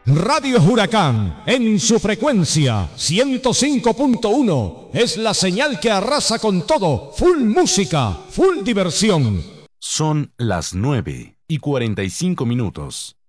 Radio Huracán, en su frecuencia 105.1, es la señal que arrasa con todo. Full música, full diversión. Son las 9:45.